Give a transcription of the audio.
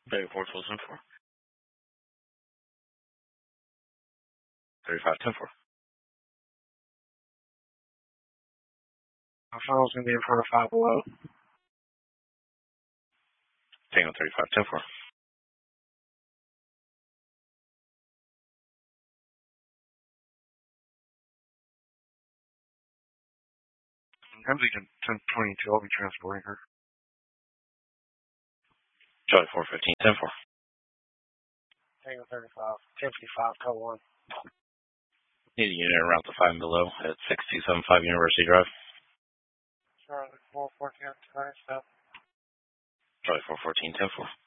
Bay 4 close in 4. 35 10 4. My phone's going to be in front of 5 below. Tango 35 10 4. Hemsley 1022, I'll be transporting her. Charlie 415 10 4. Tango 35, 1055, code 1. Need a unit around to 5 and below at 6275 University Drive. Charlie 414, 27. Charlie 414 10 4.